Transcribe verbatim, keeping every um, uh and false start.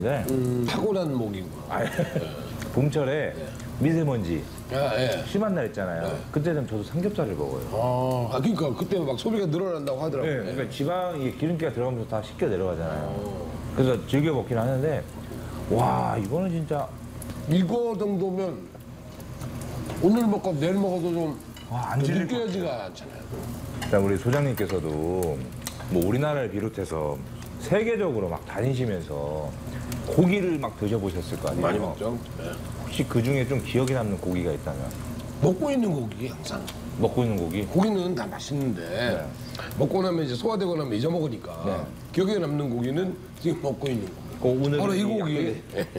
네. 음, 타고난 목인 거. 아, 봄철에 미세먼지 아, 예. 심한 날 있잖아요. 그때는 저도 삼겹살을 먹어요. 아, 아, 그러니까 그때 막 소비가 늘어난다고 네, 하더라고요. 그러니까 지방이 기름기가 들어가면서 다 씻겨 내려가잖아요. 그래서 즐겨 먹긴 하는데 와 이거는 진짜 이거 정도면 오늘 먹고 내일 먹어도 좀 와, 안 질릴 것 느껴지가 않잖아요. 일단 우리 소장님께서도 뭐 우리나라를 비롯해서 세계적으로 막 다니시면서 고기를 막 드셔보셨을 거 아니에요? 많이 먹죠. 네. 혹시 그 중에 좀 기억에 남는 고기가 있다면? 먹고 있는 고기 항상. 먹고 있는 고기? 고기는 다 맛있는데 네. 먹고 나면 이제 소화되고 나면 잊어먹으니까 네. 기억에 남는 고기는 지금 먹고 있는 고기. 그 오늘 바로 이 고기.